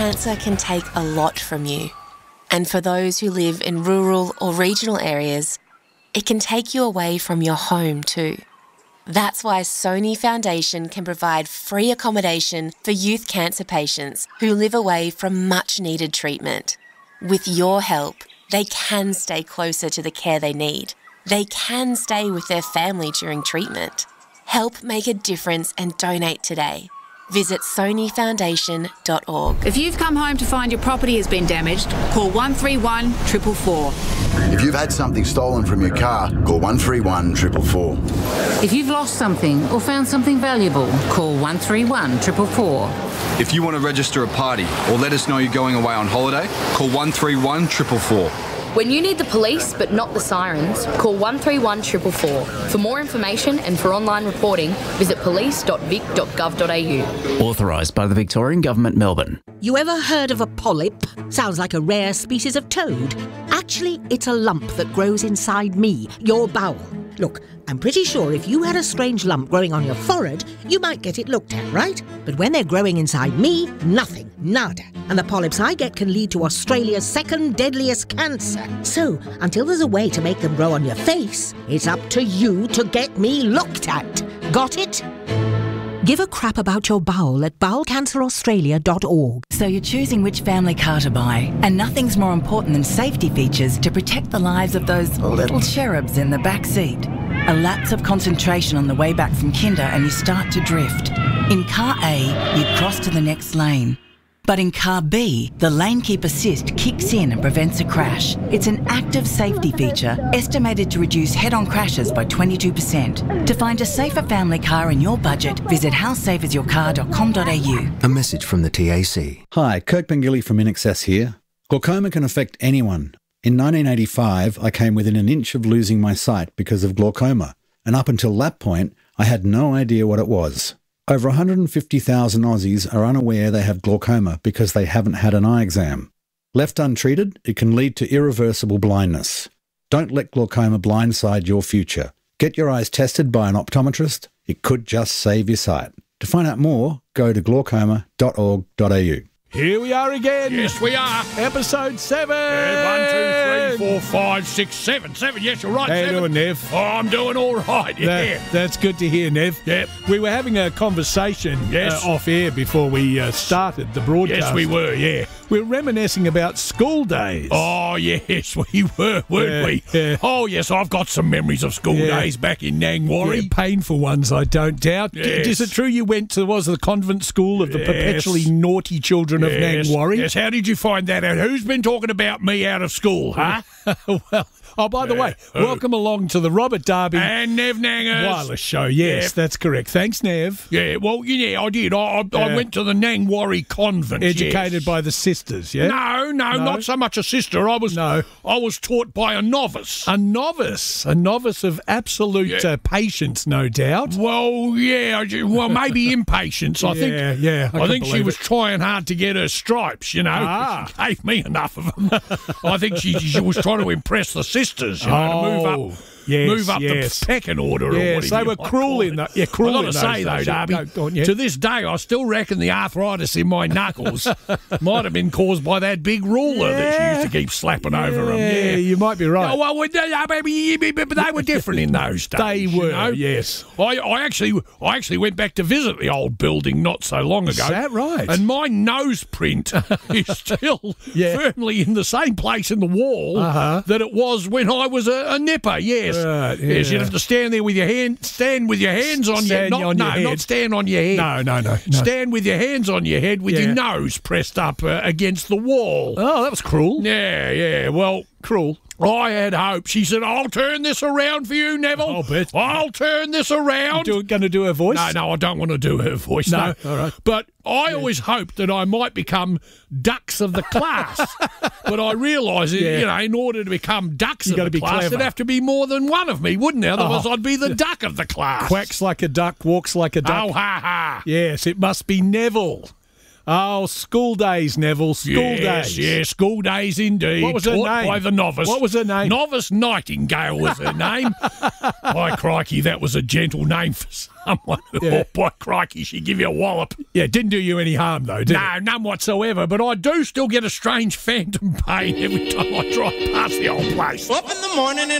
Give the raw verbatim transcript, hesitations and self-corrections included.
cancer can take a lot from you. And for those who live in rural or regional areas, it can take you away from your home too. That's why Sony Foundation can provide free accommodation for youth cancer patients who live away from much-needed treatment. With your help, they can stay closer to the care they need. They can stay with their family during treatment. Help make a difference and donate today. Visit sony foundation dot org. If you've come home to find your property has been damaged, call one three one, four four four. If you've had something stolen from your car, call one three one, four four four. If you've lost something or found something valuable, call one three one, four four four. If you want to register a party or let us know you're going away on holiday, call one three one, four four four. When you need the police but not the sirens, call one three one, four four four. For more information and for online reporting, visit police dot vic dot gov dot a u. Authorised by the Victorian Government, Melbourne. You ever heard of a polyp? Sounds like a rare species of toad. Actually, it's a lump that grows inside me, your bowel. Look, I'm pretty sure if you had a strange lump growing on your forehead, you might get it looked at, right? But when they're growing inside me, nothing, nada. And the polyps I get can lead to Australia's second deadliest cancer. So, until there's a way to make them grow on your face, it's up to you to get me looked at. Got it? Give a crap about your bowel at bowel cancer australia dot org. So you're choosing which family car to buy, and nothing's more important than safety features to protect the lives of those little cherubs in the back seat. A lapse of concentration on the way back from kinder and you start to drift. In car A, you cross to the next lane. But in car B, the lane keep assist kicks in and prevents a crash. It's an active safety feature estimated to reduce head-on crashes by twenty-two percent. To find a safer family car in your budget, visit how safe is your car dot com dot a u. A message from the T A C. Hi, Kirk Pengilly from InAccess here. Glaucoma can affect anyone. In nineteen eighty-five, I came within an inch of losing my sight because of glaucoma, and up until that point, I had no idea what it was. Over one hundred fifty thousand Aussies are unaware they have glaucoma because they haven't had an eye exam. Left untreated, it can lead to irreversible blindness. Don't let glaucoma blindside your future. Get your eyes tested by an optometrist. It could just save your sight. To find out more, go to glaucoma dot org dot a u. Here we are again. Yes, we are. Episode seven. Yeah, one, two, three, four, five, six, seven. Seven, yes, you're right. How seven. you doing, Nev? Oh, I'm doing all right, yeah. That, that's good to hear, Nev. Yep. We were having a conversation yes. uh, off air before we uh, started the broadcast. Yes, we were, yeah. We were reminiscing about school days. Oh, yes, we were, weren't yeah, we? Yeah. Oh, yes, I've got some memories of school yeah. days back in Nangwarry. Yeah, painful ones, I don't doubt. Yes. Is it true you went to, was it the convent school of the yes. perpetually naughty children yes. of Nangwarry? Yes, how did you find that out? Who's been talking about me out of school, huh? Well, oh, by the yeah. way, welcome along to the Robert Darby and Nev Nangers Wireless Show. Yes, yep. That's correct. Thanks, Nev. Yeah, well, yeah, I did. I, I, yeah. I went to the Nangwarry Convent. Educated yes. by the sisters, yeah? No, no, no, not so much a sister. I was no. I was taught by a novice. A novice? A novice of absolute yeah. uh, patience, no doubt. Well, yeah, well, maybe impatience. I yeah, think. Yeah, I, I think she was it. trying hard to get her stripes, you know. Ah. She gave me enough of them. I think she, she was trying to impress the sisters, you know, oh. to move up. Yes, move up yes. the pecking order. Yes, or they were cruel in that. Yeah, cruel I've got to say, though, Darby, go, go on, yeah. to this day, I still reckon the arthritis in my knuckles might have been caused by that big ruler yeah. that she used to keep slapping yeah, over them. Yeah, you might be right. Oh, well, but they were different in those days. They were, you know? yes. I, I actually, I actually went back to visit the old building not so long ago. Is that right? And my nose print is still yeah. firmly in the same place in the wall uh-huh. that it was when I was a, a nipper. Yes, right, yeah. yes. You'd have to stand there with your hand, stand with your hands on stand your, not, on no, your head. not stand on your head. No, no, no. no. Stand with your hands on your head with yeah. your nose pressed up uh, against the wall. Oh, that was cruel. Yeah, yeah. Well, cruel. I had hope. She said, I'll turn this around for you, Neville. I'll bet. I'll turn this around. You're going to do her voice? No, no, I don't want to do her voice. No, no. All right. But I yeah. always hoped that I might become dux of the class. But I realise, yeah. you know, in order to become dux you of the be class, clever. there'd have to be more than one of me, wouldn't there? Otherwise, oh. I'd be the duck of the class. Quacks like a duck, walks like a duck. Oh, ha, ha. Yes, it must be Neville. Oh, school days, Neville. School yes, days. Yeah, school days indeed. What was her Taught name? by the novice. What was her name? Novice Nightingale was her name. By crikey, that was a gentle name for someone. Yeah. Oh, by crikey, she'd give you a wallop. Yeah, didn't do you any harm, though, did No, it? none whatsoever, but I do still get a strange phantom pain every time I drive past the old place. Up in the morning and